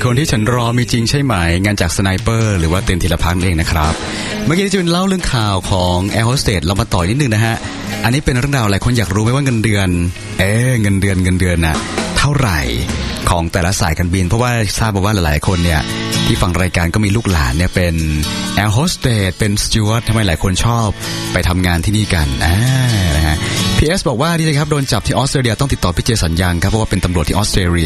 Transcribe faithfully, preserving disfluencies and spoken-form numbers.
คนที่ฉันรอมีจริงใช่ไหมงานจากสไนเปอร์หรือว่าเต็นธีรพัฒน์เองนะครับเมื่อกี้ที่จะเป็นเล่าเรื่องข่าวของแอร์โฮสเตสเรามาต่อนิดนึงนะฮะอันนี้เป็นเรื่องราวหลายคนอยากรู้ไหมว่าเงินเดือนเอ๊ะเงินเดือนเงินเดือนน่ะเท่าไหร่ของแต่ละสายการบินเพราะว่าทราบมาว่าหลายๆคนเนี่ยที่ฟังรายการก็มีลูกหลานเนี่ยเป็นแอร์โฮสเตสเป็นสจ๊วตทำไมหลายคนชอบไปทำงานที่นี่กันอ่านะฮะ พี เอส บอกว่านี่นะครับโดนจับที่ออสเตรเลียต้องติดต่อพี่เจสัญญังครับเพราะว่าเป็นตำรวจที่ออสเตรเลีย